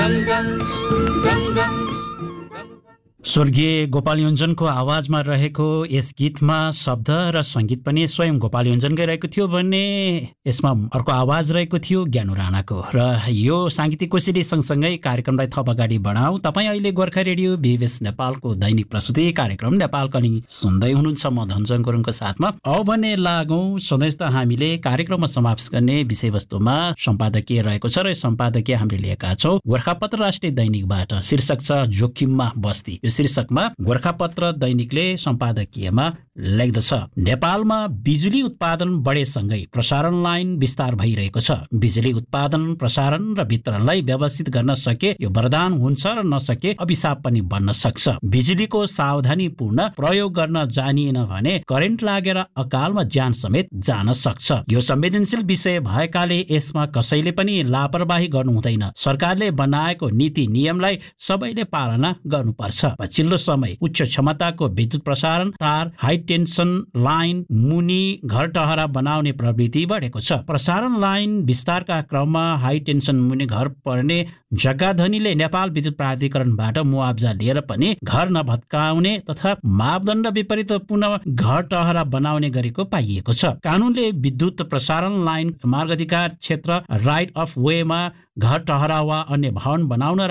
स्वर्गीय गोपाल योन्जनको आवाजमा रहेको यस गीतमा शब्द र सङ्गीत पनि स्वयं गोपाल योन्जनकै रहेको थियो भने यसमा अर्को आवाज रहेको थियो ज्ञानु राणाको। र यो साङ्गीतिक कोसेली सँगसँगै कार्यक्रमलाई थप अगाडि बढाउँ। तपाईँ अहिले गोर्खा रेडियो बीबीएस नेपालको दैनिक प्रस्तुति कार्यक्रम नेपाल कलिङ सुन्दै हुनुहुन्छ। म धनजन गुरुङको साथमा। अब भने लागौँ सधैँ त हामीले कार्यक्रममा समावेश गर्ने विषयवस्तुमा सम्पादकीय रहेको छ र सम्पादकीय हामीले लिएका छौँ गोर्खापत्र राष्ट्रिय दैनिकबाट। शीर्षक छ जोखिममा बस्ती। शीर्षकमा गोर्खापत्र दैनिकले सम्पादकीयमा लेख्दछ, नेपालमा बिजुली उत्पादन बढेसँगै प्रसारण लाइन विस्तार भइरहेको छ। बिजुली उत्पादन, प्रसारण र वितरणलाई व्यवस्थित गर्न सके यो वरदान हुन्छ र नसके अभिशाप पनि बन्न सक्छ। बिजुलीको सावधानीपूर्ण प्रयोग गर्न जानिएन भने करेन्ट लागेर अकालमा ज्यान समेत जान सक्छ। यो संवेदनशील विषय भएकाले यसमा कसैले पनि लापरवाही गर्नु हुँदैन। सरकारले बनाएको नीति नियमलाई सबैले पालना गर्नुपर्छ। पछिल्लो समय उच्च क्षमताको विद्युत प्रसारण तार, हाई टेन्सन लाइन मुनि घर टहरा बनाउने प्रवृत्ति बढेको छ। प्रसारण लाइन विस्तारका क्रममा हाई टेन्सन मुनि घर पर्ने जग्गा धनीले नेपाल विद्युत प्राधिकरणबाट मुआब्जा लिएर पनि घर नभत्काउने तथा मापदण्ड विपरीत पुनः घर टहरा बनाउने गरेको पाइएको छ। कानूनले विद्युत प्रसारण लाइन मार्गाधिकार क्षेत्र राइट अफ वेमा घर टहरा वा अन्य भवन बनाउन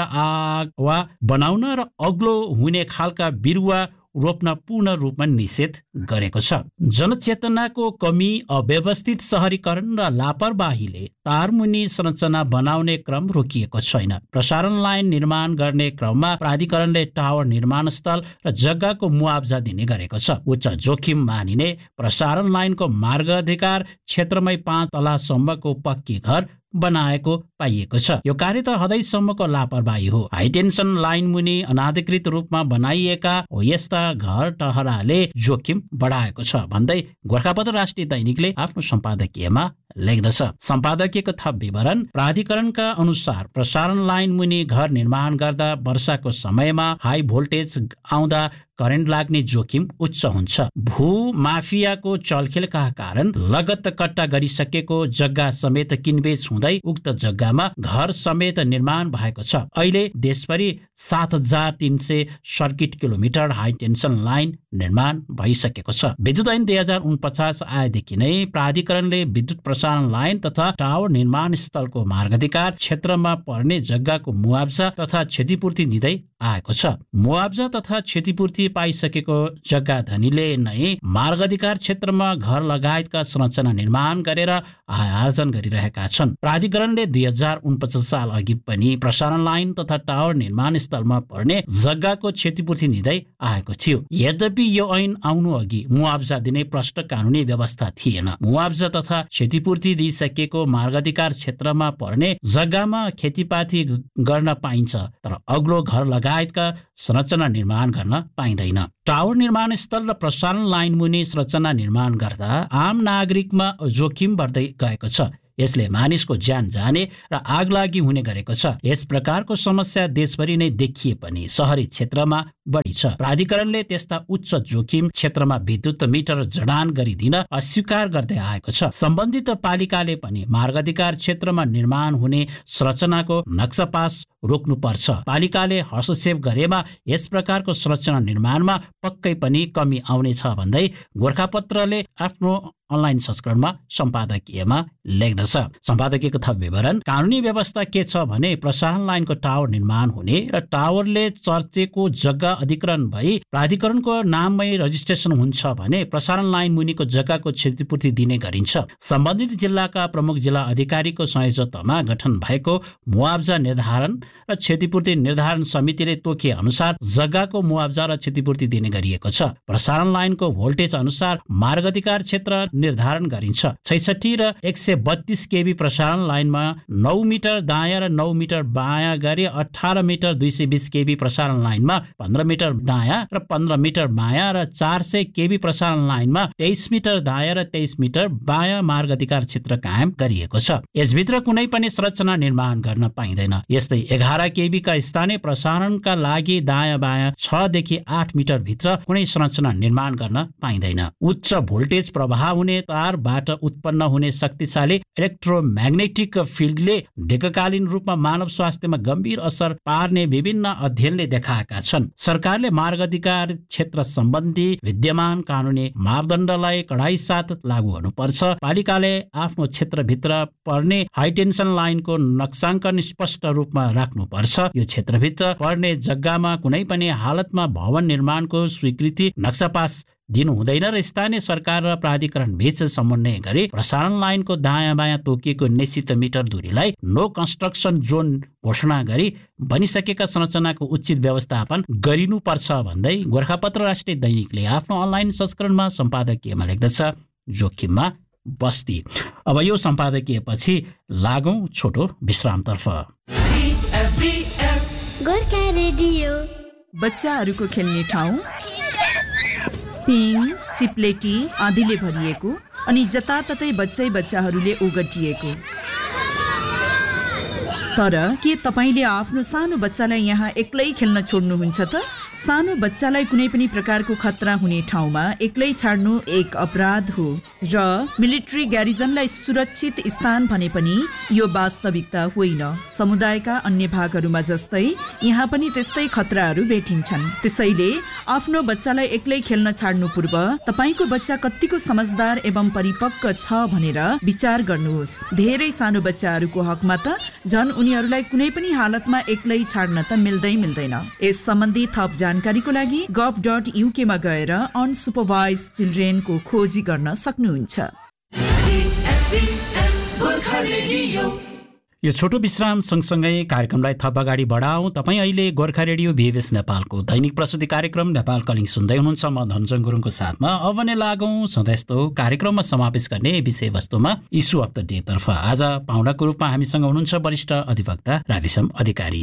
र अग्लो हुने खालका बिरुवा रोप्न पूर्ण रूपमा निषेध गरेको छ। जनचेतनाको कमी, अव्यवस्थित शहरीकरण र लापरवाहीले तारमुनि संरचना बनाउने क्रम रोकिएको छैन। प्रसारण लाइन निर्माण गर्ने क्रममा प्राधिकरणले टावर निर्माण स्थल र जग्गाको मुआब्जा दिने गरेको छ। उच्च जोखिम मानिने प्रसारण लाइनको मार्गाधिकार क्षेत्रमै 5 तलासम्मको पक्की घर बनाएको पाइएको छ। यो कार्य त हदैसम्मको लापरवाही हो। हाई टेन्सन लाइन मुनि अनाधिकृत रूपमा बनाइएका यस्ता घर टहराले जोखिम बढाएको छ भन्दै गोर्खापत्र राष्ट्रिय दैनिकले आफ्नो सम्पादकीयमा लेख्दछ। सम्पादकीयको थप विवरण, प्राधिकरणका अनुसार प्रसारण लाइन मुनि घर निर्माण गर्दा वर्षाको समयमा हाई भोल्टेज आउँदा करेन्ट लाग्ने जोखिम उच्च हुन्छ। भू माफियाको चलखेलका कारण लगत कट्टा गरिसकेको जग्गा समेत किनबेच हुँदै उक्त जग्गामा घर समेत निर्माण भएको छ। अहिले देशभरि 7300 circuit kilometre high tension line निर्माण भइसकेको छ। विद्युत ऐन 2049 आएदेखि नै प्राधिकरणले विद्युत प्रसारण लाइन तथा टावर निर्माण स्थलको मार्गाधिकार क्षेत्रमा पर्ने जग्गाको मुआब्जा तथा क्षतिपूर्ति दिँदै आएको छ। मुआब्जा तथा क्षतिपूर्ति पाइसकेको जग्गा धनीले नै मार्गाधिकार क्षेत्रमा घर लगायतका संरचना निर्माण गरेर आय आर्जन गरिरहेका छन्। प्राधिकरणले 2049 साल अघि पनि प्रसारण लाइन तथा टावर निर्माण स्थलमा पर्ने जग्गाको क्षतिपूर्ति दिँदै आएको थियो। यद्यपि यो ऐन आउनु अघि मुआब्जा दिने प्रष्ट कानुनी व्यवस्था थिएन। मुआब्जा तथा क्षतिपूर्ति दिइसकेको मार्गाधिकार क्षेत्रमा पर्ने जग्गामा खेतीपाती गर्न पाइन्छ तर अग्लो घर लगायतका संरचना निर्माण गर्न पाइँदैन। टावर निर्माण स्थल र प्रसारण लाइन मुनि संरचना निर्माण गर्दा आम नागरिकमा जोखिम बढ्दै गएको छ। यसले मानिसको ज्यान जाने र आगलागी हुने गरेको छ। यस प्रकारको समस्या देशभरि नै देखिए पनि शहरी क्षेत्रमा बढी छ। प्राधिकरणले त्यस्ता उच्च जोखिम क्षेत्रमा विद्युत मिटर जडान गरिदिन अस्वीकार गर्दै आएको छ। सम्बन्धित पालिकाले पनि मार्गाधिकार क्षेत्रमा निर्माण हुने संरचनाको नक्सा पास रोक्नुपर्छ। पालिकाले हस्तक्षेप गरेमा यस प्रकारको संरचना निर्माणमा पक्कै पनि कमी आउनेछ भन्दै गोर्खापत्रले आफ्नो अनलाइन संस्करणमा सम्पादकीयमा लेख्दछ। सम्पादकीयको थप विवरण, कानुनी व्यवस्था के छ भने प्रसारण लाइनको टावर निर्माण हुने र टावरले चर्चेको जग्गा अधिग्रहण भई प्राधिकरणको नाममै रजिस्ट्रेसन हुन्छ भने प्रसारण लाइन मुनिको जग्गाको क्षतिपूर्ति दिने गरिन्छ। सम्बन्धित जिल्लाका प्रमुख जिल्ला अधिकारीको संयोजकतामा गठन भएको मुआब्जा निर्धारण र क्षतिपूर्ति निर्धारण समितिले तोके अनुसार जग्गाको मुआब्जा र क्षतिपूर्ति दिने गरिएको छ। प्रसारण लाइनको भोल्टेज अनुसार मार्गाधिकार क्षेत्र निर्धारण गरिन्छ। 66 र 132 केबी प्रसारण लाइनमा 9 मिटर दायाँ र 9 मिटर बायाँ गरी 18 मिटर 220 केबी प्रसारण लाइनमा 15 मिटर दायाँ र 15 मिटर बायाँ र 400 केबी प्रसारण लाइनमा 23 मिटर दायाँ र 23 मिटर बायाँ मार्गाधिकार क्षेत्र कायम गरिएको छ। यसभित्र कुनै पनि संरचना निर्माण गर्न पाइँदैन। यस्तै 11 केबी का स्थानीय प्रसारणका लागि दायाँ बायाँ 6 देखि 8 मिटर भित्र कुनै संरचना निर्माण गर्न पाइँदैन। उच्च भोल्टेज प्रवाह हुने तारबाट उत्पन्न हुने शक्तिशाली इलेक्ट्रोम्याग्नेटिक फिल्डले दीर्घकालीन रूपमा मानव स्वास्थ्यमा गम्भीर असर पार्ने विभिन्न अध्ययनले देखाएका छन्। सरकारले मार्ग अधिकार क्षेत्र सम्बन्धी विद्यमान कानुनी मापदण्डलाई कडाई साथ लागू गर्नुपर्छ। पालिकाले आफ्नो क्षेत्रभित्र पर्ने हाई टेन्सन लाइनको नक्साङ्कन स्पष्ट रूपमा राख्नुपर्छ। यो क्षेत्रभित्र पर्ने जग्गामा कुनै पनि हालतमा भवन निर्माणको स्वीकृति नक्सा पास दिनु हुँदैन र स्थानीय सरकार र प्राधिकरण बीच समन्वय गरी प्रसारण लाइनको दायाँ बायाँ तोकिएको निश्चित मिटर दूरीलाई नो कन्स्ट्रक्सन जोन घोषणा गरी बनिसकेका संरचनाको उचित व्यवस्थापन गरिनुपर्छ भन्दै गोरखापत्र राष्ट्रिय दैनिकले आफ्नो अनलाइन संस्करणमा सम्पादकीयमा लेख्दछ जोखिममा बस्ती। अब यो सम्पादकीय पछि लागौं छोटो विश्रामतर्फ। बच्चाहरूको खेल्ने ठाउँ पिङ चिप्लेटी आँधीले भरिएको अनि जताततै बच्चाहरूले ओगटिएको। तर के तपाईले आफ्नो सानो बच्चालाई यहाँ एक्लै खेल्न छोड्नुहुन्छ त? सानो बच्चालाई कुनै पनि प्रकारको खतरा हुने ठाउँमा एक्लै छाड्नु एक अपराध हो र मिलिट्री ग्यारिजनलाई सुरक्षित स्थान भने पनि यो वास्तविकता होइन। समुदायका अन्य भागहरूमा जस्तै यहाँ पनि त्यस्तै खतराहरू भेटिन्छन्। त्यसैले आफ्नो बच्चालाई एक्लै खेल्न छाड्नु पूर्व तपाईको बच्चा कतिको समझदार एवं परिपक्व छ भनेर विचार गर्नुहोस्। धेरै सानो बच्चाहरूको हकमा त झन् उनीहरूलाई कुनै पनि हालतमा एक्लै छाड्न त मिल्दैन। यस सम्बन्धी थप जानकारीको लागि gov.uk मा गएर अनसुपरभाइज्ड चिल्ड्रेनको खोजी गर्न सक्नुहुन्छ। यो छोटो विश्राम सँगसँगै कार्यक्रमलाई थप अगाडि बढाउँ। तपाईँ अहिले गोर्खा रेडियो VBS नेपालको दैनिक प्रस्तुति कार्यक्रम नेपाल कलिङ सुन्दै हुनुहुन्छ। म धनजङ गुरुङको साथमा। अब नै लागौँ सधैँ जस्तो कार्यक्रममा समावेश गर्ने विषयवस्तुमा इस्यु अफ द डे तर्फ। आज पाहुनाको रूपमा हामीसँग हुनुहुन्छ वरिष्ठ अधिवक्ता राधेश्याम अधिकारी।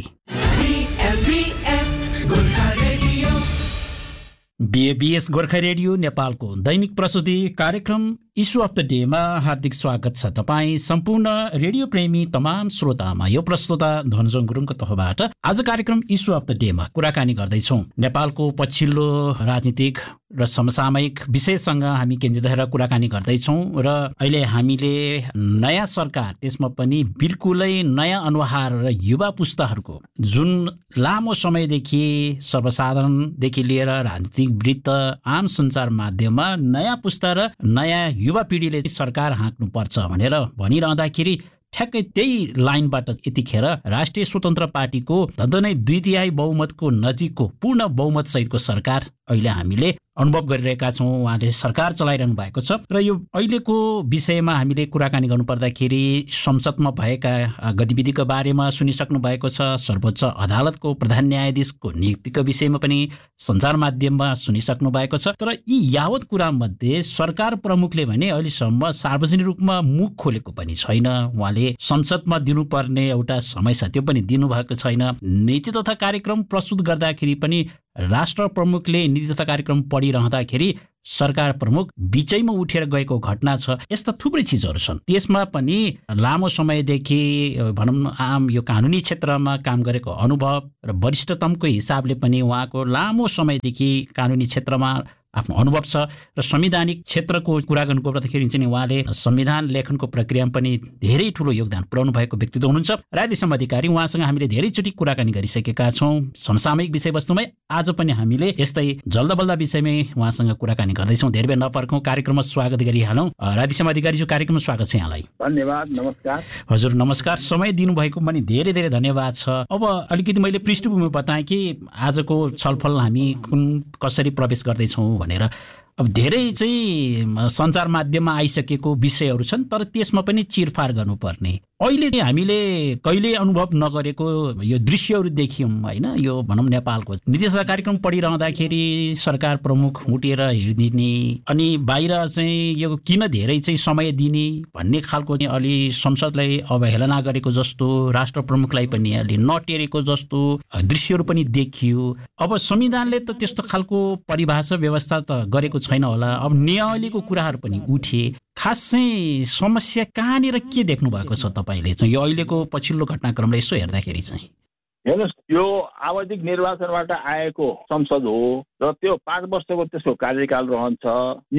VBS गोर्खा रेडियो नेपालको दैनिक प्रस्तुति कार्यक्रम इस्यु अफ द डेमा हार्दिक स्वागत छ तपाईँ सम्पूर्ण रेडियो प्रेमी तमाम श्रोतामा। यो प्रस्तुता धनजङ गुरुङको तर्फबाट आज कार्यक्रम इस्यु अफ द डेमा कुराकानी गर्दैछौँ। नेपालको पछिल्लो राजनीतिक र समसामयिक विषयसँग हामी केन्द्रित रहेर कुराकानी गर्दैछौँ र अहिले हामीले नयाँ सरकार, त्यसमा पनि बिल्कुलै नयाँ अनुहार र युवा पुस्ताहरूको जुन लामो समयदेखि सर्वसाधारणदेखि लिएर राजनीतिक वृत्त आम सञ्चार माध्यममा नयाँ पुस्ता र नयाँ युवा पिँढीले सरकार हाँक्नुपर्छ भनेर भनिरहँदाखेरि ठ्याक्कै त्यही लाइनबाट यतिखेर राष्ट्रिय स्वतन्त्र पार्टीको धन्दै 2/3 बहुमतको नजिकको पूर्ण बहुमत सहितको सरकार अहिले हामीले अनुभव गरिरहेका छौँ। उहाँले सरकार चलाइरहनु भएको छ र यो अहिलेको विषयमा हामीले कुराकानी गर्नुपर्दाखेरि संसदमा भएका गतिविधिको बारेमा सुनिसक्नु भएको छ। सर्वोच्च अदालतको प्रधान न्यायाधीशको नियुक्तिको विषयमा पनि सञ्चार माध्यममा सुनिसक्नु भएको छ। तर यी यावत कुरामध्ये सरकार प्रमुखले भने अहिलेसम्म सार्वजनिक रूपमा मुख खोलेको पनि छैन। उहाँले संसदमा दिनुपर्ने एउटा समय साथी पनि दिनुभएको छैन। नीति तथा कार्यक्रम प्रस्तुत गर्दाखेरि पनि राष्ट्र प्रमुखले नीति तथा कार्यक्रम पढिरहँदाखेरि सरकार प्रमुख बिचैमा उठेर गएको घटना छ। यस्ता थुप्रै चिजहरू छन्। त्यसमा पनि लामो समयदेखि भनौँ आम यो कानुनी क्षेत्रमा काम गरेको अनुभव र वरिष्ठतमको हिसाबले पनि उहाँको लामो समयदेखि कानुनी क्षेत्रमा आफ्नो अनुभव छ र संवैधानिक क्षेत्रको कुरा गर्नुको पर्दाखेरि चाहिँ उहाँले संविधान लेखनको प्रक्रियामा पनि धेरै ठुलो योगदान पुर्याउनु भएको व्यक्तित्व हुनुहुन्छ। राधेश्याम अधिकारी, उहाँसँग हामीले धेरैचोटि कुराकानी गरिसकेका छौँ समसामयिक विषयवस्तुमै। आज पनि हामीले यस्तै जल्दबल्दा विषयमै उहाँसँग कुराकानी गर्दैछौँ। धेरै बेर नपर्खौँ, कार्यक्रममा स्वागत गरिहालौँ। राधेश्याम अधिकारीज्यू, कार्यक्रममा स्वागत छ यहाँलाई। धन्यवाद। नमस्कार। हजुर नमस्कार। समय दिनुभएको पनि धेरै धेरै धन्यवाद छ। अब अलिकति मैले पृष्ठभूमि बताएँ कि आजको छलफल हामी कसरी प्रवेश गर्दैछौँ भनेर। अब धेरै चाहिँ सञ्चार माध्यममा आइसकेको विषयहरू छन्, तर त्यसमा पनि चिरफार गर्नुपर्ने अहिले हामीले कहिले अनुभव नगरेको यो दृश्यहरू देखियौँ होइन। यो भनौँ नेपालको नीति तथा कार्यक्रम पढिरहँदाखेरि सरकार प्रमुख उठेर हिँडिदिने अनि बाहिर चाहिँ यो किन धेरै चाहिँ समय दिने भन्ने खालको अलि संसदलाई अवहेलना गरेको जस्तो, राष्ट्र प्रमुखलाई पनि अलि नटेरेको जस्तो दृश्यहरू पनि देखियो। अब संविधानले त त्यस्तो खालको परिभाषा व्यवस्था त गरेको छैन होला। अब नियमको कुराहरू पनि उठे। खास चाहिँ समस्या कहाँनिर के देख्नु भएको छ तपाईँले चाहिँ यो अहिलेको पछिल्लो घटनाक्रमलाई यसो हेर्दाखेरि चाहिँ? हेर्नुहोस्, यो आवधिक निर्वाचनबाट आएको संसद हो र त्यो 5 वर्षको त्यसको कार्यकाल रहन्छ। यो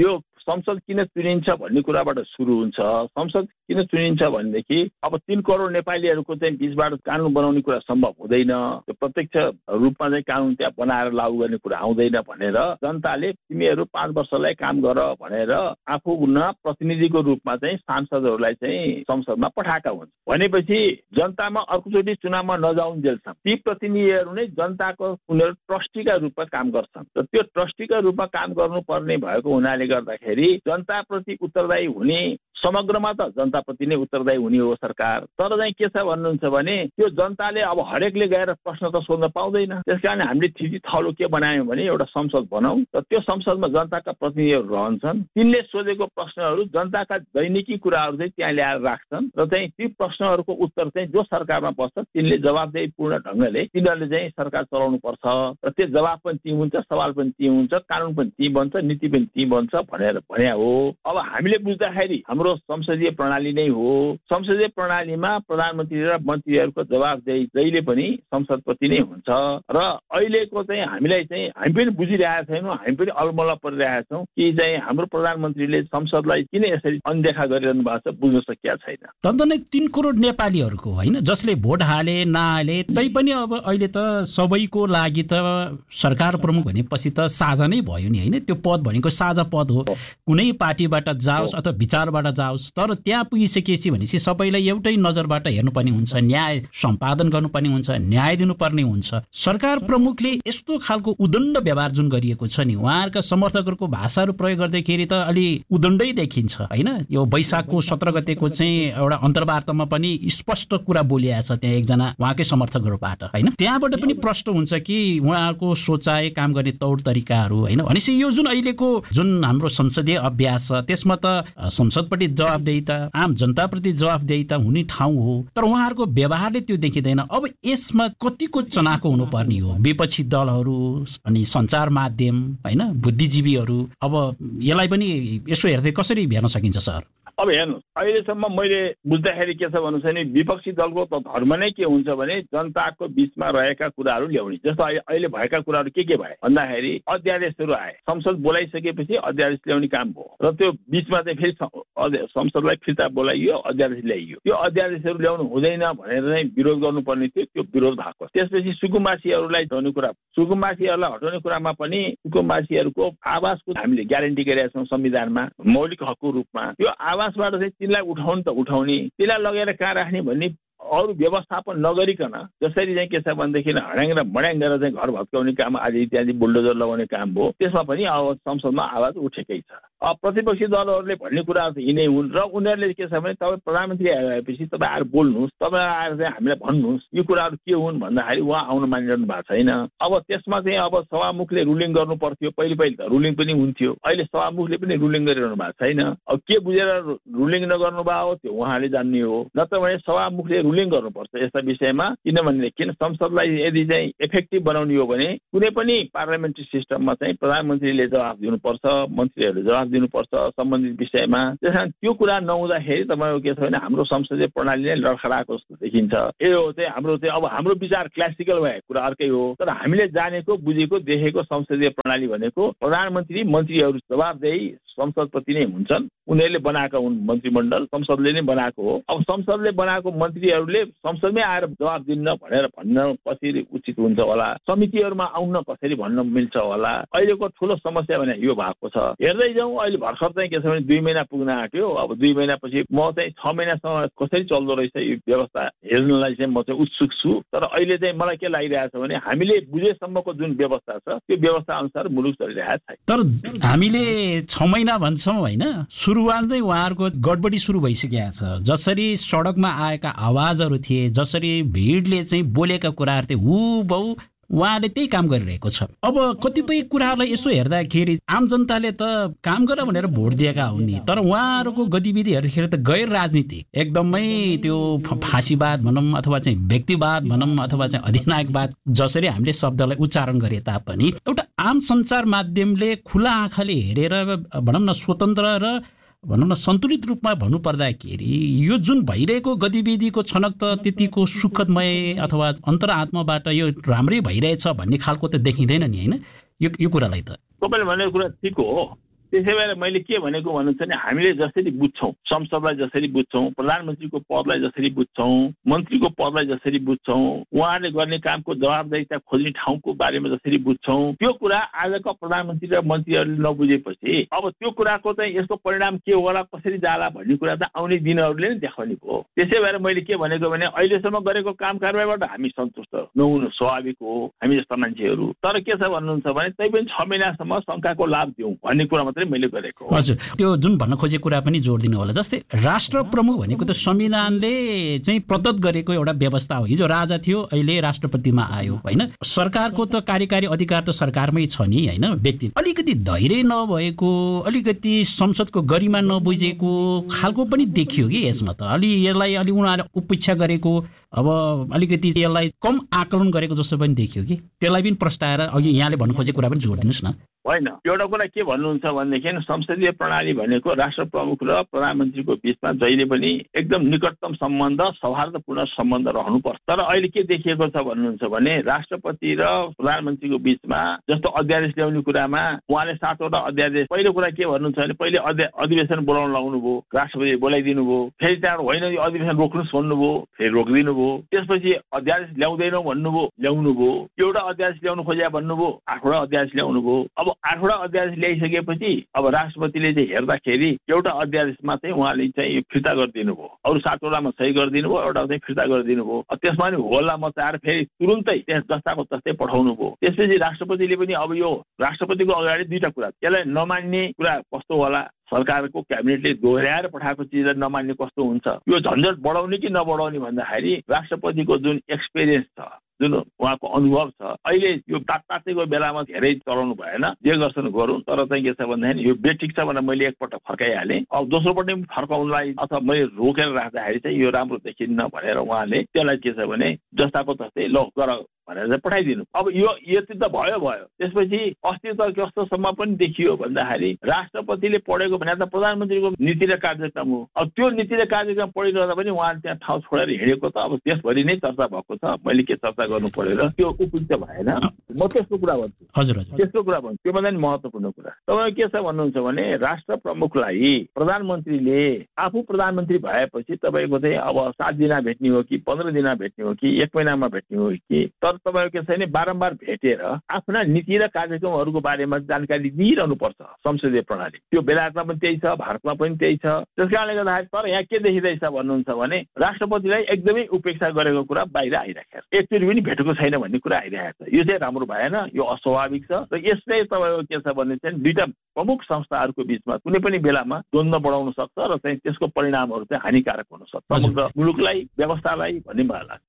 संसद किन चुनिन्छ भन्ने कुराबाट सुरु हुन्छ। संसद किन चुनिन्छ भनेदेखि अब 3 करोड नेपालीहरूको चाहिँ बीचबाट कानुन बनाउने कुरा सम्भव हुँदैन, त्यो प्रत्यक्ष रूपमा चाहिँ कानुन त्यहाँ बनाएर लागू गर्ने कुरा आउँदैन भनेर जनताले तिमीहरू 5 वर्षलाई काम गर भनेर आफू प्रतिनिधिको रूपमा चाहिँ सांसदहरूलाई चाहिँ संसदमा पठाएका हुन्छ। भनेपछि जनतामा अर्कोचोटि चुनावमा नजाउन्जेलसम्म ती प्रतिनिधिहरू नै जनताको उनीहरू ट्रस्टीका रूपमा काम गर्छन् र त्यो ट्रस्टीका रूपमा काम गर्नुपर्ने भएको हुनाले गर्दाखेरि जनताप्रति उत्तरदायी हुने, समग्रमा त जनताप्रति नै उत्तरदायी हुने हो सरकार। तर चाहिँ के छ भन्नुहुन्छ भने त्यो जनताले अब हरेकले गएर प्रश्न त सोध्न पाउँदैन। त्यसकारण हामीले थिची थलो के बनायौँ भने एउटा संसद बनाऊ र त्यो संसदमा जनताका प्रतिनिधिहरू रहन्छन्, तिनले सोधेको प्रश्नहरू जनताका दैनिकी कुराहरू चाहिँ त्यहाँ ल्याएर राख्छन् र चाहिँ ती प्रश्नहरूको उत्तर चाहिँ जो सरकारमा बस्छ तिनले जवाबदेहीपूर्ण ढङ्गले तिनीहरूले चाहिँ सरकार चलाउनु पर्छ र त्यो जवाब पनि ती हुन्छ, सवाल पनि ती हुन्छ, कानुन पनि ती बन्छ, नीति पनि ती बन्छ भनेर भन्या हो। अब हामीले बुझ्दाखेरि हाम्रो संसदीय प्रणाली नै हो। संसदीय प्रणालीमा प्रधानमन्त्री र मन्त्रीहरूको जवाबदेही जहिले पनि संसदप्रति नै हुन्छ र अहिलेको चाहिँ हामीलाई चाहिँ हामी पनि बुझिरहेका छैनौँ, हामी पनि अलमल्ल परिरहेका छौँ कि चाहिँ हाम्रो प्रधानमन्त्रीले संसदलाई किन यसरी अनदेखा गरिरहनु भएको छ बुझ्न सकिया छैन। तन्त नै 3 करोड नेपालीहरूको होइन जसले भोट हाले नहाले तै पनि अब अहिले त सबैको लागि त सरकार प्रमुख भनेपछि त साझा नै भयो नि होइन। त्यो पद भनेको साझा पद हो, कुनै पार्टीबाट जाओस् अथवा विचारबाट जाओस्, तर त्यहाँ पुगिसकेपछि भनेपछि सबैलाई एउटै नजरबाट हेर्नुपर्ने हुन्छ, न्याय सम्पादन गर्नुपर्ने हुन्छ, न्याय दिनुपर्ने हुन्छ। सरकार प्रमुखले यस्तो खालको उदण्ड व्यवहार जुन गरिएको छ नि, उहाँहरूका समर्थकहरूको भाषाहरू प्रयोग गर्दाखेरि त अलि उदण्डै देखिन्छ होइन। यो वैशाखको 17 गतेको चाहिँ एउटा अन्तर्वार्तामा पनि स्पष्ट कुरा बोलिएको छ त्यहाँ एकजना उहाँकै समर्थकहरूबाट होइन। त्यहाँबाट पनि प्रश्न हुन्छ कि उहाँहरूको सोचाइ, काम गर्ने तौर तरिकाहरू होइन। भनेपछि यो जुन अहिलेको जुन हाम्रो संसदीय अभ्यास छ त्यसमा त संसदपट्टि जवाबदेहिता, आम जनताप्रति जवाबदेहिता हुने ठाउँ हो, तर उहाँहरूको व्यवहारले त्यो देखिँदैन। अब यसमा कतिको चनाखो हुनुपर्ने हो विपक्षी दलहरू अनि सञ्चार माध्यम होइन, बुद्धिजीवीहरू। अब यसलाई पनि यसो हेर्दै कसरी हेर्न सकिन्छ सर? अब हेर्नुहोस्, अहिलेसम्म मैले बुझ्दाखेरि के छ भन्नुहोस् भने विपक्षी दलको त धर्म नै के हुन्छ भने जनताको बिचमा रहेका कुराहरू ल्याउने। जस्तो अहिले भएका कुराहरू के भए भन्दाखेरि अध्यादेशहरू आए, संसद बोलाइसकेपछि अध्यादेश ल्याउने काम भयो र त्यो बिचमा चाहिँ फेरि संसदलाई फिर्ता बोलाइयो, अध्यादेश ल्याइयो। त्यो अध्यादेशहरू ल्याउनु हुँदैन भनेर नै विरोध गर्नुपर्ने थियो, त्यो विरोध भएको। त्यसपछि सुकुम्बासीहरूलाई हटाउने कुरा, सुकुम्बासीहरूलाई हटाउने कुरामा पनि सुकुम्बासीहरूको आवासको हामीले ग्यारेन्टी गरेका छौँ संविधानमा मौलिक हकको रूपमा। त्यो आवासबाट चाहिँ तिनलाई उठाउनु त उठाउने, तिनलाई लगेर कहाँ राख्ने भन्ने अरू व्यवस्थापन नगरिकन जसरी चाहिँ के छ भनेदेखि हड्याङ र मड्याङ गरेर चाहिँ घर भत्काउने काम आदि इत्यादि बुलडोजर लगाउने काम भयो। त्यसमा पनि अब संसदमा आवाज उठेकै छ। अब प्रतिपक्षी दलहरूले भन्ने कुराहरू त यिनै हुन् र उनीहरूले के छ भने तपाईँ प्रधानमन्त्री आएपछि तपाईँ आएर बोल्नुहोस्, तपाईँ आएर चाहिँ हामीलाई भन्नुहोस् यो कुराहरू के हुन् भन्दाखेरि उहाँ आउन मानिरहनु भएको छैन। अब त्यसमा चाहिँ अब सभामुखले रुलिङ गर्नु पर्थ्यो, पहिले त रुलिङ पनि हुन्थ्यो, अहिले सभामुखले पनि रुलिङ गरिरहनु भएको छैन। अब के बुझेर रुलिङ नगर्नु भयो त्यो उहाँले जान्ने हो, नत्र भने सभामुखले रुलिङ गर्नुपर्छ यस्ता विषयमा। किन संसदलाई यदि चाहिँ इफेक्टिभ बनाउने हो भने कुनै पनि पार्लियामेन्ट्री सिस्टममा चाहिँ प्रधानमन्त्रीले जवाफ दिनुपर्छ, मन्त्रीहरूले जवाफ दिनुपर्छ सम्बन्धित विषयमा। त्यस कारण त्यो कुरा नहुँदाखेरि तपाईँको के छ भने हाम्रो संसदीय प्रणाली नै लडखडाएको जस्तो देखिन्छ। यो चाहिँ हाम्रो चाहिँ अब हाम्रो विचार क्लासिकल भएको कुरा अर्कै हो, तर हामीले जानेको, बुझेको, देखेको संसदीय प्रणाली भनेको प्रधानमन्त्री मन्त्रीहरू जवाबदेही संसदप्रति नै हुन्छन्। उनीहरूले बनाएका हुन् मन्त्रीमण्डल, संसदले नै बनाएको हो। अब संसदले बनाएको मन्त्रीहरूले संसदमै आएर जवाब दिन्न भनेर भन्न कसरी उचित हुन्छ होला, समितिहरूमा आउन कसरी भन्न मिल्छ होला। अहिलेको ठुलो समस्या भने यो भएको छ। हेर्दै जाउँ, अहिले भर्खर चाहिँ के छ भने 2 महिना पुग्न आँट्यो। अब 2 महिनापछि म चाहिँ 6 महिनासम्म कसरी चल्दो रहेछ यो व्यवस्था हेर्नलाई चाहिँ म चाहिँ उत्सुक छु। तर अहिले चाहिँ मलाई के लागिरहेको छ भने हामीले बुझेसम्मको जुन व्यवस्था छ त्यो व्यवस्था अनुसार मुलुक चलिरहेको छ। तर हामीले 6 महिना भन्छौँ होइन, सुरुवातै उहाँहरूको गडबडी सुरु भइसकेको छ। जसरी सडकमा आएका आवाजहरू थिए, जसरी भिडले चाहिँ बोलेका कुराहरू थिए, हुबहु उहाँले त्यही काम गरिरहेको छ। अब कतिपय कुराहरूलाई यसो हेर्दाखेरि आम जनताले त काम गर भनेर भोट दिएका हुन् नि, तर उहाँहरूको गतिविधि हेर्दाखेरि त गैर राजनीतिक एकदमै त्यो फाँसीवाद भनौँ अथवा चाहिँ व्यक्तिवाद भनौँ अथवा चाहिँ अधिनायकवाद जसरी हामीले शब्दलाई उच्चारण गरे तापनि एउटा आम सञ्चार माध्यमले खुला आँखाले हेरेर भनौँ न स्वतन्त्र र भनौँ न सन्तुलित रूपमा भन्नुपर्दाखेरि यो जुन भइरहेको गतिविधिको छनक त त्यतिको सुखदमय अथवा अन्तरात्माबाट यो राम्रै भइरहेछ भन्ने खालको त देखिँदैन नि होइन। यो कुरालाई त तपाईँले भनेको कुरा ठिक हो, त्यसै भएर मैले के भनेको भन्नुहुन्छ भने हामीले जसरी बुझ्छौँ, संसदलाई जसरी बुझ्छौँ, प्रधानमन्त्रीको पदलाई जसरी बुझ्छौँ, मन्त्रीको पदलाई जसरी बुझ्छौँ, उहाँले गर्ने कामको जवाबदारीता खोज्ने ठाउँको बारेमा जसरी बुझ्छौँ, त्यो कुरा आजका प्रधानमन्त्री र मन्त्रीहरूले नबुझेपछि अब त्यो कुराको चाहिँ यसको परिणाम के होला, कसरी जाला भन्ने कुरा त आउने दिनहरूले नै देखाउने भयो। त्यसै भएर मैले के भनेको भने अहिलेसम्म गरेको काम कारबाहीबाट हामी सन्तुष्ट नहुनु स्वाभाविक हो, हामी जस्ता मान्छेहरू। तर के छ भन्नुहुन्छ भने तै पनि 6 महिनासम्म शङ्काको लाभ दिउँ भन्ने कुरा मात्रै मैले गरेको। हजुर, त्यो जुन भन्न खोजेको कुरा पनि जोड दिनु होला। जस्तै राष्ट्र प्रमुख भनेको त संविधानले चाहिँ प्रदत्त गरेको एउटा व्यवस्था हो। हिजो राजा थियो, अहिले राष्ट्रपतिमा आयो होइन। सरकारको त कार्यकारी अधिकार त सरकारमै छ नि होइन। व्यक्ति अलिकति धैर्य नभएको, अलिकति संसदको गरिमा नबुझेको खालको पनि देखियो कि यसमा त। यसलाई अलि उनीहरूले उपेक्षा गरेको, अब अलिकति यसलाई कम आकलन गरेको जस्तो पनि देखियो कि। त्यसलाई पनि प्रस्ताएर अघि यहाँले भन्नु खोजेको कुरा पनि जोडिदिनुहोस् न। होइन, एउटा कुरा के भन्नुहुन्छ भनेदेखि संसदीय प्रणाली भनेको राष्ट्र प्रमुख र प्रधानमन्त्रीको बीचमा जहिले पनि एकदम निकटतम सम्बन्ध, सौहार्दपूर्ण सम्बन्ध रहनुपर्छ। तर अहिले के देखिएको छ भन्नुहुन्छ भने राष्ट्रपति र प्रधानमन्त्रीको बीचमा जस्तो अध्यादेश ल्याउने कुरामा उहाँले 7 वटा अध्यादेश, पहिलो कुरा के भन्नुहुन्छ भने पहिले अधिवेशन बोलाउन लाउनु भयो, राष्ट्रपति बोलाइदिनु भयो, फेरि त्यहाँ होइन यो अधिवेशन रोक्नुहोस् भन्नुभयो, फेरि रोकिदिनु भयो। त्यसपछि अध्यादेश ल्याउँदैनौ भन्नुभयो, ल्याउनु भयो। एउटा अध्यादेश ल्याउनु खोज्या भन्नुभयो, 8 वटा अध्यादेश ल्याउनु भयो। अब 8 वटा अध्यादेश ल्याइसकेपछि अब राष्ट्रपतिले चाहिँ हेर्दाखेरि एउटा अध्यादेशमा चाहिँ उहाँले चाहिँ फिर्ता गरिदिनु भयो, अरू 7 वटामा सही गरिदिनु भयो, एउटा चाहिँ फिर्ता गरिदिनु भयो। त्यसमा पनि होल्ला मचाएर फेरि तुरुन्तै त्यस जस्ताको तस्तै पठाउनु भयो। त्यसपछि राष्ट्रपतिले पनि अब यो राष्ट्रपतिको अगाडि 2टा कुरा, यसलाई नमान्ने कुरा कस्तो होला, सरकारको क्याबिनेटले दोहोऱ्याएर पठाएको चिजलाई नमान्ने कस्तो हुन्छ, यो झन्झट बढाउने कि नबढाउने भन्दाखेरि राष्ट्रपतिको जुन एक्सपिरियन्स छ, जुन उहाँको अनुभव छ, अहिले यो तात्तातेको बेलामा धेरै चलाउनु भएन, जे गर्छन् गरौँ। तर चाहिँ के छ भन्दाखेरि यो बेठिक छ भनेर मैले एकपल्ट फर्काइहालेँ। अब दोस्रोपल्ट पनि फर्काउनलाई अथवा मैले रोकेर राख्दाखेरि चाहिँ यो राम्रो देखिन्न भनेर उहाँले त्यसलाई के छ भने जस्ताको तस्तै ल गर भनेर चाहिँ पठाइदिनु। अब यो यति त भयो। त्यसपछि अस्ति त कस्तोसम्म पनि देखियो भन्दाखेरि राष्ट्रपतिले पढेको भने त प्रधानमन्त्रीको नीति र कार्यक्रम हो। अब त्यो नीति र कार्यक्रम पढिरहँदा पनि उहाँले त्यहाँ ठाउँ छोडेर हिँडेको त अब देशभरि नै चर्चा भएको छ। मैले के चर्चा गर्नु पर्यो र त्यो उपयुक्त भएन। म त्यसको कुरा भन्छु। हजुर, त्यसको कुरा भन्छु। त्योभन्दा नि महत्त्वपूर्ण कुरा तपाईँ के छ भन्नुहुन्छ भने राष्ट्र प्रमुखलाई प्रधानमन्त्रीले आफू प्रधानमन्त्री भएपछि तपाईँको चाहिँ अब 7 दिनमा भेट्ने हो कि 15 दिनमा भेट्ने हो कि 1 महिनामा भेट्ने हो कि, तर तपाईँको के छ भने बारम्बार भेटेर आफ्ना नीति र कार्यक्रमहरूको बारेमा जानकारी दिइरहनु पर्छ। संसदीय प्रणाली त्यो बेलायतमा पनि त्यही छ, भारतमा पनि त्यही छ। त्यस कारणले गर्दाखेरि तर यहाँ के देखिँदैछ भन्नुहुन्छ भने राष्ट्रपतिलाई एकदमै उपेक्षा गरेको कुरा बाहिर आइराखेको छ, एकचोटि पनि भेटेको छैन भन्ने कुरा आइरहेको छ। यो चाहिँ राम्रो भएन, यो अस्वाभाविक छ। र यसले तपाईँको के छ भने चाहिँ 2टा प्रमुख संस्थाहरूको बीचमा कुनै पनि बेलामा द्वन्द्व बढाउन सक्छ र चाहिँ त्यसको परिणामहरू चाहिँ हानिकारक हुन सक्छ समग्र मुलुकलाई, व्यवस्थालाई भन्ने मलाई लाग्छ।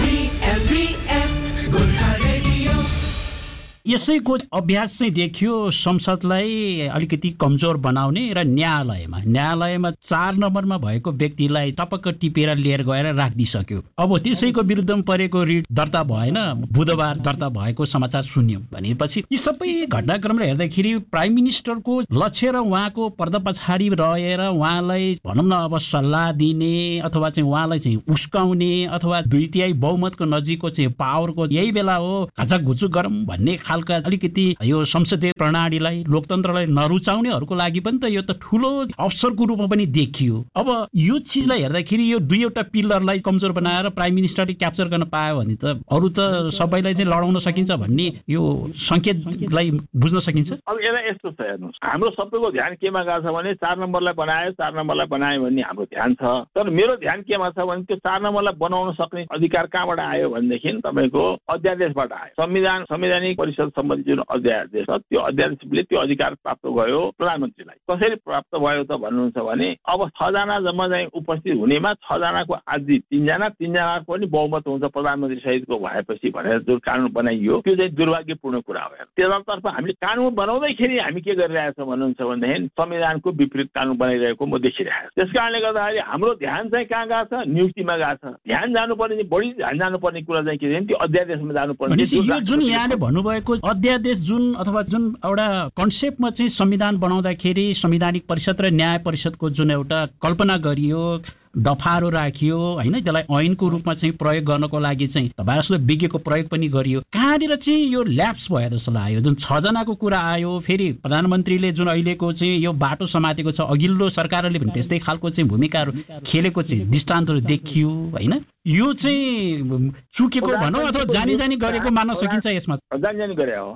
यसैको अभ्यास चाहिँ देखियो संसदलाई अलिकति कमजोर बनाउने र न्यायालयमा 4 नम्बरमा भएको व्यक्तिलाई टपक्क टिपेर लिएर गएर राखिदिसक्यो। अब त्यसैको विरुद्धमा परेको रिट दर्ता भएन, बुधबार दर्ता भएको समाचार सुन्यौं। भनेपछि यी सबै घटनाक्रमले हेर्दाखेरि प्राइम मिनिस्टरको लक्ष्य र उहाँको पर्दा पछाडि रहेर उहाँलाई भनौँ न अब सल्लाह दिने अथवा चाहिँ उहाँलाई चाहिँ उस्काउने अथवा 2/3 बहुमतको नजिकको चाहिँ पावरको यही बेला हो घचाघुचु गरौँ भन्ने खालका अलिकति यो संसदीय प्रणालीलाई, लोकतन्त्रलाई नरुचाउनेहरूको लागि पनि त यो त ठुलो अवसरको रूपमा पनि देखियो। अब यो चिजलाई हेर्दाखेरि यो 2वटा पिलरलाई कमजोर बनाएर प्राइम मिनिस्टरले क्याप्चर गर्न पायो भने त अरू त सबैलाई चाहिँ लडाउन सकिन्छ भन्ने यो संकेतलाई बुझ्न सकिन्छ। अब यसलाई यस्तो छ हेर्नुहोस्, हाम्रो सबैको ध्यान केमा गएको छ भने 4 नम्बरलाई बनायो भन्ने हाम्रो ध्यान छ। तर मेरो ध्यान केमा छ भने त्यो 4 नम्बरलाई बनाउन सक्ने अधिकार कहाँबाट आयो भनेदेखि तपाईँको अध्यादेशबाट आयो। संवैधानिक परिषद सम्बन्धी जुन अध्यादेश छ त्यो अध्यादेशले त्यो अधिकार प्राप्त भयो प्रधानमन्त्रीलाई। कसरी प्राप्त भयो त भन्नुहुन्छ भने अब 6 जना जम्मा चाहिँ उपस्थित हुनेमा 6 जनाको आदि 3 जनाको पनि बहुमत हुन्छ प्रधानमन्त्री सहितको भएपछि भनेर जुन कानुन बनाइयो त्यो चाहिँ दुर्भाग्यपूर्ण कुरा हो। त्यसतर्फ हामीले कानुन बनाउँदैखेरि हामी के गरिरहेछौँ भन्नुहुन्छ भनेदेखि संविधानको विपरीत कानुन बनाइरहेको म देखिरहेको छु। त्यस कारणले गर्दाखेरि हाम्रो ध्यान चाहिँ कहाँ गएको छ, नियुक्तिमा गएको छ। ध्यान जानुपर्ने, बढी ध्यान जानुपर्ने कुरा चाहिँ के छ त्यो अध्यादेशमा जानुपर्ने। यो जुन यहाँले भन्नुभएको अध्यादेश जुन अथवा जुन एउटा कन्सेप्टमा चाहिँ संविधान बनाउँदाखेरि संवैधानिक परिषद र न्याय परिषदको जुन एउटा कल्पना गरियो, दफाहरू राखियो हैन, त्यसलाई ऐनको रूपमा चाहिँ प्रयोग गर्नको लागि चाहिँ तपाईहरु जस्तो विज्ञको प्रयोग पनि गरियो। कहाँनिर चाहिँ यो ल्याप्स भयो जस्तो लाग्यो। जुन 6 जनाको कुरा आयो, फेरि प्रधानमन्त्रीले जुन अहिलेको चाहिँ यो बाटो समातेको छ, अघिल्लो सरकारले पनि त्यस्तै खालको चाहिँ भूमिकाहरू खेलेको चाहिँ दृष्टान्तहरू देखियो हैन। यो चाहिँ चुकेको भनौँ अथवा जानी गरेको मान्न सकिन्छ यसमा? जानी गरे हो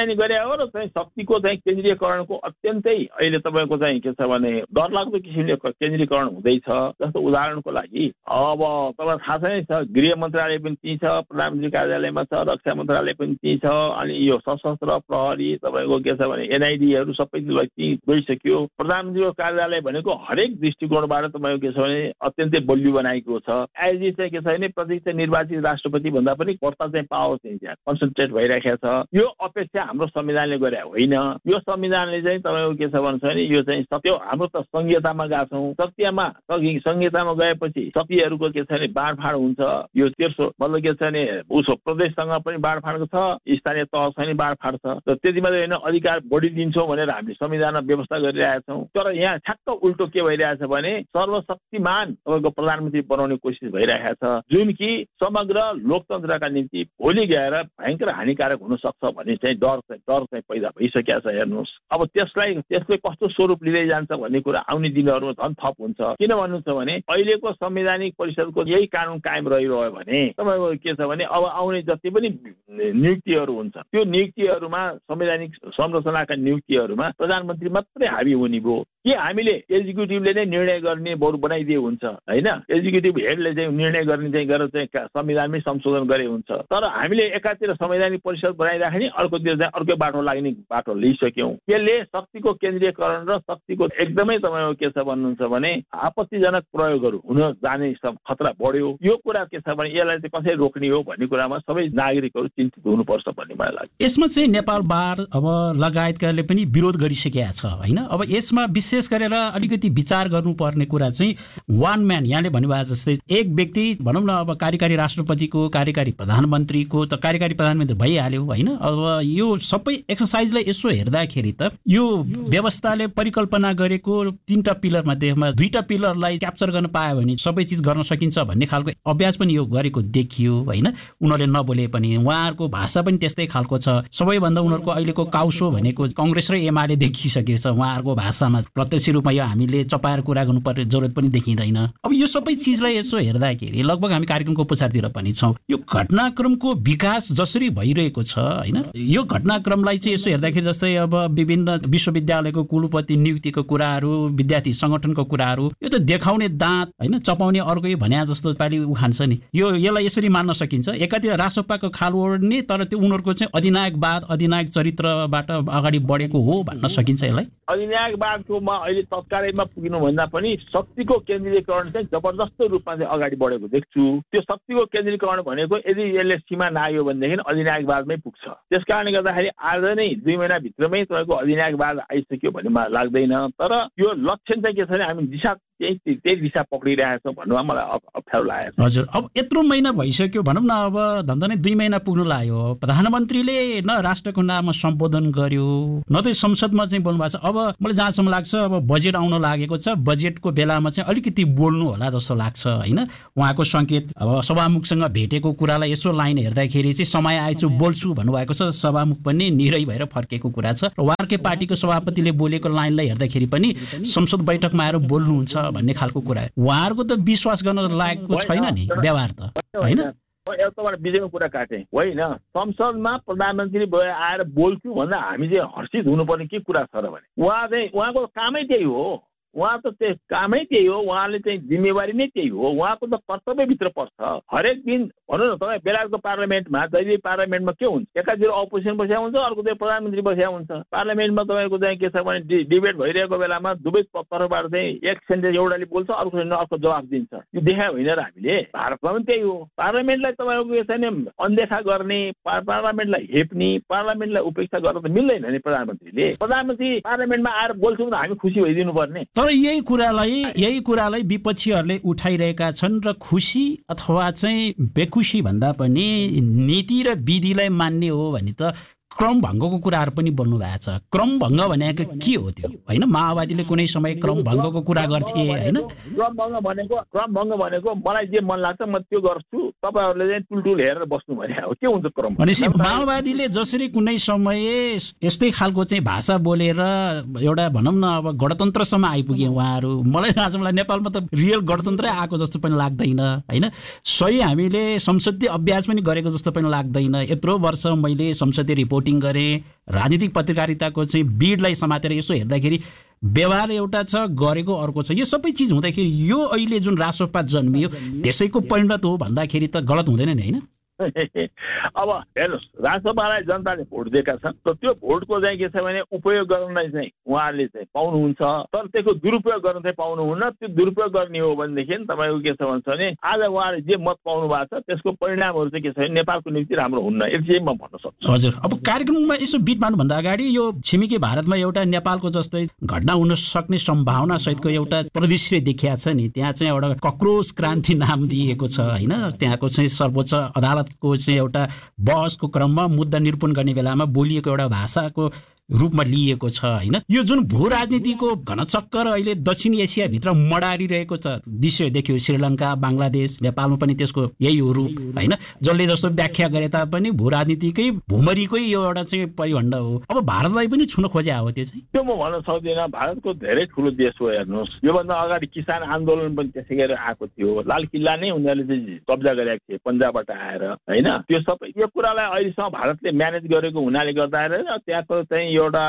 र चाहिँ शक्तिको चाहिँ केन्द्रीयकरणको अत्यन्तै अहिले तपाईँको चाहिँ के छ भने डरलाग्दो किसिमले केन्द्रीयकरण हुँदैछ। जस्तो उदाहरणको लागि अब तपाईँलाई थाहा नै छ, गृह मन्त्रालय पनि त्यही छ, प्रधानमन्त्री कार्यालयमा छ, रक्षा मन्त्रालय पनि त्यही छ, अनि यो सशस्त्र प्रहरी तपाईँको के छ भने एनआइडीहरू सबै त्यहीँ गइसक्यो। प्रधानमन्त्रीको कार्यालय भनेको हरेक दृष्टिकोणबाट तपाईँको के छ भने अत्यन्तै बलियो बनाएको छ। आइजी चाहिँ के छ भने प्रत्यक्ष निर्वाचित राष्ट्रपति भन्दा पनि कर्ता चाहिँ पावर चाहिँ त्यहाँ कन्सन्ट्रेट भइरहेको छ। यो अपेक्षा हाम्रो संविधानले गरे होइन। यो संविधानले चाहिँ तपाईँको के छ भन्छ भने यो चाहिँ सत्य हाम्रो त संहितामा गएको छौँ। संहितामा गएपछि शक्तिहरूको के छ भने बाँडफाँड हुन्छ। यो तेर्सो मतलब के छ भने उसो प्रदेशसँग पनि बाँडफाँडको छ, स्थानीय तहसँग पनि बाँडफाँड छ। र त्यति मात्रै होइन, अधिकार बढी दिन्छौँ भनेर हामीले संविधानमा व्यवस्था गरिरहेका छौँ। तर यहाँ ठ्याक्क उल्टो के भइरहेछ भने सर्वशक्तिमान तपाईँको प्रधानमन्त्री बनाउने कोसिस भइरहेको छ, जुन कि समग्र लोकतन्त्रका निम्ति भोलि गएर भयङ्कर हानिकारक हुन सक्छ भन्ने चाहिँ डर चाहिँ पैदा भइसकेको छ। हेर्नुहोस् अब त्यसले कस्तो स्वरूप लिँदै जान्छ भन्ने कुरा आउने दिनहरूमा झन् थप हुन्छ। किन भन्नुहुन्छ भने अहिलेको संवैधानिक परिषदको यही कानुन कायम रहिरह्यो भने तपाईँको के छ भने अब आउने जति पनि नियुक्तिहरू हुन्छ त्यो नियुक्तिहरूमा संवैधानिक संरचनाका नियुक्तिहरूमा प्रधानमन्त्री मात्रै हावी हुने भयो कि हामीले एक्जिक्युटिभले नै निर्णय गर्ने बरु बनाइदिए हुन्छ होइन। एक्जिक्युटिभ हेडले चाहिँ निर्णय गर्ने चाहिँ गरेर चाहिँ संविधानमै संशोधन गरे हुन्छ। तर हामीले एकातिर संवैधानिक परिषद बनाइराख्ने, अर्कोतिर चाहिँ अर्कै बाटो लाग्ने बाटो लिइसक्यौँ। यसले शक्तिको केन्द्रीयकरण र शक्तिको एकदमै तपाईँको के छ भन्नुहुन्छ भने आपत्तिजनक प्रयोगहरू हुन जाने खतरा बढ्यो। यो कुरा के छ भने यसलाई चाहिँ कसरी रोक्ने हो भन्ने कुरामा सबै नागरिकहरू चिन्तित हुनुपर्छ भन्ने मलाई लाग्छ। यसमा चाहिँ नेपाल बार अब लगायतकाले पनि विरोध गरिसकेका छ होइन। अब यसमा विशेष गरेर अलिकति विचार गर्नुपर्ने कुरा चाहिँ वान म्यान, यहाँले भन्नुभएको जस्तै एक व्यक्ति भनौँ न, अब कार्यकारी राष्ट्रपतिको, कार्यकारी प्रधानमन्त्रीको त कार्यकारी प्रधानमन्त्री भइहाल्यो होइन। अब यो सबै एक्सर्साइजलाई यसो हेर्दाखेरि त यो व्यवस्थाले परिकल्पना गरेको 3टा पिलर मध्येमा 2टा पिलरलाई क्याप्चर गर्न पायो भने सबै चिज गर्न सकिन्छ भन्ने खालको अभ्यास पनि यो गरेको देखियो होइन। उनीहरूले नबोले पनि उहाँहरूको भाषा पनि त्यस्तै खालको छ। सबैभन्दा उनीहरूको अहिलेको काउसो भनेको काङ्ग्रेस र एमाले देखिसकेको छ। उहाँहरूको भाषामा प्रत्यक्ष रूपमा यो हामीले चपाएर कुरा गर्नुपर्ने जरुरत पनि देखिँदैन। अब यो सबै चिजलाई यसो हेर्दाखेरि लगभग हामी कार्यक्रमको उपचारतिर पनि छौँ। यो घटनाक्रमको विकास जसरी भइरहेको छ होइन, यो घटनाक्रमलाई चाहिँ यसो हेर्दाखेरि जस्तै अब विभिन्न विश्वविद्यालयको कुलपति नियुक्तिको कुराहरू, विद्यार्थी सङ्गठनको कुराहरू, यो त देखाउने दाँत होइन, चपाउने अर्कै भन्या जस्तो पालि उखान्छ नि। यसलाई यसरी मान्न सकिन्छ, एकातिर रासोपाको खाल ओढ्ने तर त्यो उनीहरूको चाहिँ अधिनायकवाद, अधिनायक चरित्रबाट अगाडि बढेको हो भन्न सकिन्छ। यसलाई अधिनायकवादकोमा अहिले तत्कालैमा पुग्नुभन्दा पनि शक्तिको केन्द्रीयकरण चाहिँ जबरजस्त रूपमा चाहिँ अगाडि बढेको देख्छु। त्यो शक्तिको केन्द्रीकरण भनेको यदि यसले सीमा नाग्यो भनेदेखि अधिनायकवादमै पुग्छ। त्यस कारणले गर्दाखेरि आज नै 2 महिनाभित्रमै तपाईँको अधिनायकवाद आइसक्यो भन्ने मलाई लाग्दैन। तर यो लक्षण चाहिँ के छ भने हामी त्यही दिशा पक्रिरहेछौँ भन्नुमा मलाई अप्ठ्यारो लागेको छ। हजुर, अब यत्रो महिना भइसक्यो भनौँ न, अब धन्दा नै 2 महिना पुग्नु लाग्यो। प्रधानमन्त्रीले न राष्ट्रको नाममा सम्बोधन गर्यो न त संसदमा चाहिँ बोल्नु भएको छ। अब मलाई जहाँसम्म लाग्छ अब बजेट आउन लागेको छ, बजेटको बेलामा चाहिँ अलिकति बोल्नु होला जस्तो लाग्छ होइन। उहाँको सङ्केत अब सभामुखसँग भेटेको कुरालाई यसो लाइन हेर्दाखेरि चाहिँ समय आएछु बोल्छु भन्नुभएको छ। सभामुख पनि निरै भएर फर्केको कुरा छ। र उहाँकै पार्टीको सभापतिले बोलेको लाइनलाई हेर्दाखेरि पनि संसद बैठकमा आएर बोल्नुहुन्छ भन्ने खालको कुरा। उहाँहरूको त विश्वास गर्न लागेको छैन नि व्यवहार त होइन। एउटा विजयको कुरा काटेँ होइन। संसदमा प्रधानमन्त्री आएर बोल्छु भन्दा हामी चाहिँ हर्षित हुनुपर्ने के कुरा छ र भने उहाँको कामै त्यही हो। उहाँ त त्यो कामै त्यही हो। उहाँले चाहिँ जिम्मेवारी नै त्यही हो। उहाँको त कर्तव्यभित्र पर्छ। हरेक दिन भनौँ न तपाईँ बेलायतको पार्लियामेन्टमा, दैनिक पार्लियामेन्टमा के हुन्छ, एकातिर अपोजिसन बसेको हुन्छ, अर्कोतिर प्रधानमन्त्री बसेको हुन्छ। पार्लियामेन्टमा तपाईँको चाहिँ के छ भने डिबेट भइरहेको बेलामा दुवै तर्फबाट चाहिँ एक सेन्टेन्स एउटाले बोल्छ, अर्को अर्को जवाफ दिन्छ। यो देखायो होइन र हामीले। भारतमा पनि त्यही हो। पार्लियामेन्टलाई तपाईँको के छ भने अनदेखा गर्ने, पार्लियामेन्टलाई हेप्ने, पार्लियामेन्टलाई उपेक्षा गर्न त मिल्दैन नि प्रधानमन्त्रीले। प्रधानमन्त्री पार्लियामेन्टमा आएर बोल्छौँ भने हामी खुसी भइदिनु पर्ने। तर यही कुरालाई विपक्षीहरूले उठाइरहेका छन् र खुसी अथवा चाहिँ बेखुसी भन्दा पनि नीति र विधिलाई मान्ने हो भने त क्रमभङ्गको कुराहरू पनि बोल्नु भएको छ। क्रमभङ्ग भनेको के हो त्यो होइन? माओवादीले कुनै समय क्रमभङ्गको कुरा गर्थे होइन? क्रमभङ्ग भनेको मलाई जे मन लाग्छ म त्यो गर्छु, तपाईँहरूले चाहिँ टुलटुल हेरेर बस्नु भने हो, के हुन्छ क्रम? भनेपछि माओवादीले जसरी कुनै समय यस्तै खालको चाहिँ भाषा बोलेर एउटा भनौँ न अब गणतन्त्रसम्म आइपुगे उहाँहरू, मलाई आजलाई नेपालमा त रियल गणतन्त्रै आएको जस्तो पनि लाग्दैन होइन? सही हामीले संसदीय अभ्यास पनि गरेको जस्तो पनि लाग्दैन। यत्रो वर्ष मैले संसदीय रिपोर्टिङ गरेँ, राजनीतिक पत्रकारिताको चाहिँ बिडलाई समातेर यसो हेर्दाखेरि व्यवहार एउटा छ, गरेको अर्को छ। यो सबै चिज हुँदाखेरि यो अहिले जुन रासोपा जन्मियो त्यसैको परिणत हो भन्दाखेरि त गलत हुँदैन नि होइन? अब हेर्नुहोस्, राजसभालाई जनताले भोट दिएका छन्, त्यो भोटको चाहिँ के छ भने उपयोग गर्नलाई चाहिँ उहाँहरूले चाहिँ पाउनुहुन्छ, तर त्यसको दुरुपयोग गर्न चाहिँ पाउनुहुन्न। त्यो दुरुपयोग गर्ने हो भनेदेखि तपाईँको के छ भन्छ भने आज उहाँले जे मत पाउनु भएको छ त्यसको परिणामहरू चाहिँ के छ भने नेपालको निम्ति राम्रो हुन्न, यति चाहिँ म भन्न सक्छु। हजुर, अब कार्यक्रममा यसो बिट मार्नुभन्दा अगाडि यो छिमेकी भारतमा एउटा नेपालको जस्तै घटना हुन सक्ने सम्भावना सहितको एउटा परिदृश्य देखिया छ नि, त्यहाँ चाहिँ एउटा कक्रोच क्रान्ति नाम दिएको छ होइन? त्यहाँको चाहिँ सर्वोच्च अदालत को चाहिँ एउटा बहसको क्रममा मुद्दा निरूपण गर्ने बेलामा बोलिएको एउटा भाषाको रूपमा लिएको छ होइन? यो जुन भू राजनीतिको घनचक्कर अहिले दक्षिण एसियाभित्र मडारिरहेको छ दृश्य देखियो, श्रीलङ्का, बङ्गलादेश, नेपालमा पनि त्यसको यही हो रूप होइन? जसले जस्तो व्याख्या गरे तापनि भू राजनीतिकै भूमरीकै यो एउटा चाहिँ परिभण्ड हो। अब भारतलाई पनि छुन खोजे हो त्यो चाहिँ? त्यो म भन्न सक्दिनँ। भारतको धेरै ठुलो देश हो हेर्नुहोस्। योभन्दा अगाडि किसान आन्दोलन पनि त्यसै गरी आएको थियो, लाल किल्ला नै उनीहरूले चाहिँ कब्जा गरेका थिए पन्जाबबाट आएर होइन? त्यो सबै यो कुरालाई अहिलेसम्म भारतले म्यानेज गरेको हुनाले गर्दाखेरि त्यहाँको चाहिँ एउटा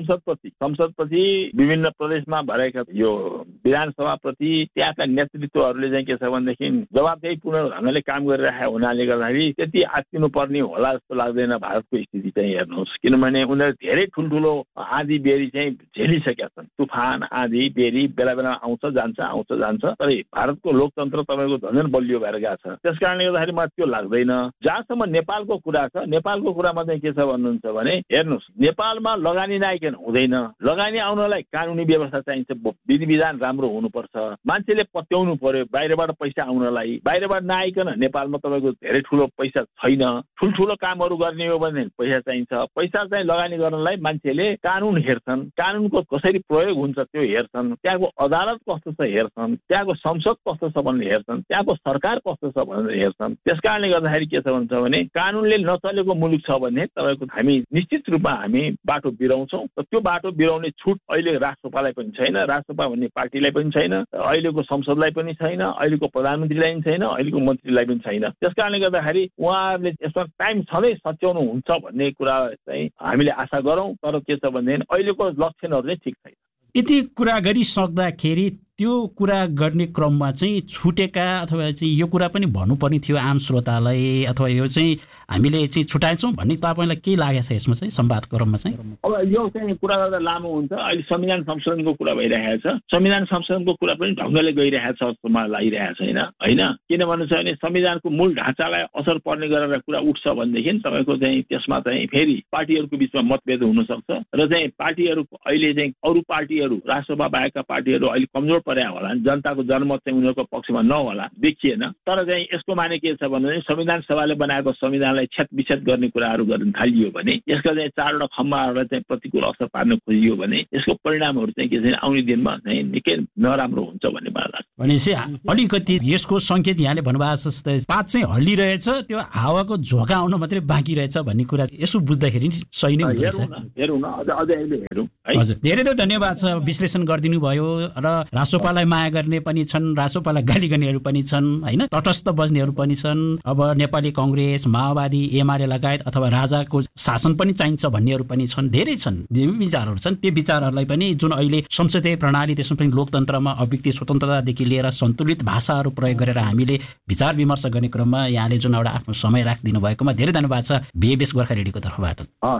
संसदप्रति विभिन्न प्रदेशमा भएका यो विधानसभाप्रति त्यहाँका नेतृत्वहरूले चाहिँ के छ भनेदेखि जवाबदेहीपूर्ण ढङ्गले काम गरिरहेका हुनाले गर्दाखेरि त्यति आत्तिनु पर्ने होला जस्तो लाग्दैन भारतको स्थिति चाहिँ हेर्नुहोस्। किनभने उनीहरू धेरै ठुल्ठुलो आँधी बेरी चाहिँ झेलिसकेका छन्, तुफान आँधी बेरी बेला बेला आउँछ जान्छ, तर भारतको लोकतन्त्र तपाईँको झन्झन बलियो भएर गएको छ। त्यस कारणले गर्दाखेरि मलाई त्यो लाग्दैन। जहाँसम्म नेपालको कुरा छ, नेपालको कुरामा चाहिँ के छ भन्नुहुन्छ भने हेर्नुहोस्, नेपालमा लगानी नआइकन हुँदैन। लगानी आउनलाई कानुनी व्यवस्था चाहिन्छ, विधि विधान राम्रो हुनुपर्छ, मान्छेले पत्याउनु पर्यो बाहिरबाट पैसा आउनलाई। बाहिरबाट नआइकन नेपालमा तपाईँको धेरै ठुलो पैसा छैन। ठुल्ठुलो कामहरू गर्ने हो भने पैसा चाहिन्छ। पैसा चाहिँ लगानी गर्नलाई मान्छेले कानुन हेर्छन्, कानुनको कसरी प्रयोग हुन्छ त्यो हेर्छन्, त्यहाँको अदालत कस्तो छ हेर्छन्, त्यहाँको संसद कस्तो छ भनेर हेर्छन्, त्यहाँको सरकार कस्तो छ भनेर हेर्छन्। त्यस कारणले गर्दाखेरि के छ भन्छ भने कानुनले नचलेको मुलुक छ भने तपाईँको हामी निश्चित रूपमा हामी बाटो बिराउँछौँ। त्यो बाटो बिराउने छुट अहिले राष्ट्रपालाई पनि छैन, राष्ट्रपा भन्ने पार्टीलाई पनि छैन, अहिलेको संसदलाई पनि छैन, अहिलेको प्रधानमन्त्रीलाई पनि छैन, अहिलेको मन्त्रीलाई पनि छैन। त्यस कारणले गर्दाखेरि उहाँहरूले यसमा टाइम छँदै सच्याउनु हुन्छ भन्ने कुरा चाहिँ हामीले आशा गरौँ। तर के छ भनेदेखि अहिलेको लक्षणहरू चाहिँ ठिक छैन। यति कुरा गरिसक्दाखेरि त्यो कुरा गर्ने क्रममा चाहिँ छुटेका अथवा चाहिँ यो कुरा पनि भन्नुपर्ने थियो आम श्रोतालाई, अथवा यो चाहिँ हामीले चाहिँ छुटाएछौँ भन्ने तपाईँलाई के लागेको छ यसमा चाहिँ संवादको क्रममा चाहिँ? अब यो चाहिँ कुरा गर्दा लामो हुन्छ। अहिले संविधान संशोधनको कुरा भइरहेको छ, संविधान संशोधनको कुरा पनि ढङ्गले गइरहेको छ जस्तो मलाई लागिरहेको छैन होइन? किन भन्नु छ भने संविधानको मूल ढाँचालाई असर पर्ने गरेर कुरा उठ्छ भनेदेखि तपाईँको चाहिँ त्यसमा चाहिँ फेरि पार्टीहरूको बिचमा मतभेद हुनसक्छ र चाहिँ पार्टीहरूको अहिले चाहिँ अरू पार्टीहरू राष्ट्रसभा बाहेकका पार्टीहरू अहिले कमजोर पर्या होला, जनताको जनमत चाहिँ उनीहरूको पक्षमा नहोला, देखिएन। तर चाहिँ यसको माने के छ भने संविधान सभाले बनाएको संविधानलाई क्षतविक्षत गर्ने कुराहरू गर्न थालियो भने, यसका चाहिँ चारवटा खम्बाहरूलाई चाहिँ प्रतिकूल असर पार्न खोजियो भने यसको परिणामहरू चाहिँ के छ आउने दिनमा चाहिँ निकै नराम्रो हुन्छ भन्ने मलाई लाग्छ। भनेपछि अलिकति यसको सङ्केत यहाँले भन्नुभएको जस्तै पात चाहिँ हल्लिरहेछ, त्यो हावाको झोका आउन मात्रै बाँकी रहेछ भन्ने कुरा यसो बुझ्दाखेरि सही नै हुँदो रहेछ। हेरौँ न, अझै अहिले हेरौँ। हजुर, धेरै धेरै धन्यवाद छ, विश्लेषण गरिदिनु भयो। र रासोपालाई माया गर्ने पनि छन्, रासोपालाई गाली गर्नेहरू पनि छन् होइन, तटस्थ बस्नेहरू पनि छन्। अब नेपाली कङ्ग्रेस, माओवादी, एमाले लगायत अथवा राजाको शासन पनि चाहिन्छ भन्नेहरू पनि छन्, धेरै छन्, विचारहरू छन्। त्यो विचारहरूलाई पनि जुन अहिले संसदीय प्रणाली त्यसमा पनि लोकतन्त्रमा अभिव्यक्ति स्वतन्त्रतादेखि लिएर सन्तुलित भाषाहरू प्रयोग गरेर हामीले विचार विमर्श गर्ने क्रममा यहाँले जुन एउटा आफ्नो समय राखिदिनु भएकोमा धेरै धन्यवाद छ बीएबीएस गोर्खा रेडियोको तर्फबाट।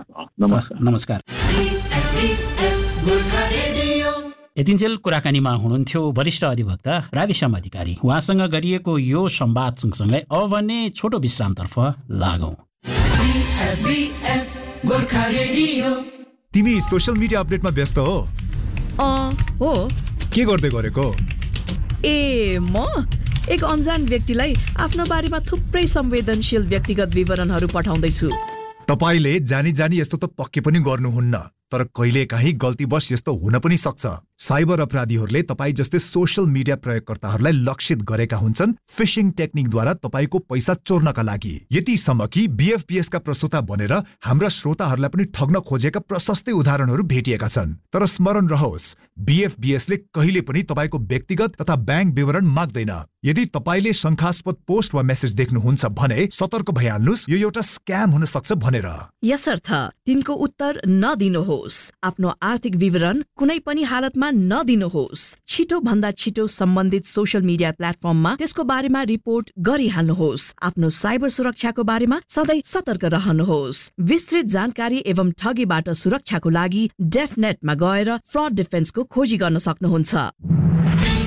नमस्कार। यतिन्जेल कुराकानीमा हुनुहुन्थ्यो वरिष्ठ अधिवक्ता राधेश्याम अधिकारी। उहाँसँग गरिएको यो संवाद सँगसँगै अब भने छोटो विश्रामतर्फ लागौं। तिमी सोशल मिडिया अपडेटमा व्यस्त हो? हो। के गर्दै गरेको? म एक अनजान व्यक्तिलाई आफ्नो बारेमा थुप्रै संवेदनशील व्यक्तिगत विवरणहरू पठाउँदैछु। तपाईले जानी जानी यस्तो त पक्कै पनि गर्नुहुन्न, तर कहिलेकाहीँ गल्तीवश यस्तो हुन पनि सक्छ। साइबर अपराधीहरूले तपाईँ जस्तै सोशल मिडिया प्रयोगकर्ताहरूलाई लक्षित गरेका हुन्छन् फिशिङ टेक्निकद्वारा तपाईँको पैसा चोर्नका लागि। यतिसम्म कि BFBS का प्रस्तोता बनेर हाम्रा श्रोताहरूलाई पनि ठग्न खोजेका प्रशस्तै उदाहरणहरू भेटिएका छन्। तर स्मरण रहोस्, BFBS ले कहिले पनि तपाईँको व्यक्तिगत तथा ब्याङ्क विवरण माग्दैन। यदि तपाईँले शङ्कास्पद पोस्ट वा मेसेज देख्नुहुन्छ भने सतर्क भइहाल्नुहोस्, यो एउटा स्क्याम हुन सक्छ भनेर। यसर्थ तिनको उत्तर नदिनुहोस्। आफ्नो आर्थिक विवरण कुनै पनि हालतमा नदिनुहोस्। छिटो भन्दा छिटो सम्बन्धित सोशल मिडिया प्लेटफर्ममा त्यसको बारेमा रिपोर्ट गरिहाल्नुहोस्। आफ्नो साइबर सुरक्षाको बारेमा सधैँ सतर्क रहनुहोस्। विस्तृत जानकारी एवं ठगीबाट सुरक्षाको लागि डेफनेटमा गएर फ्रड डिफेन्सको खोजी गर्न सक्नुहुन्छ।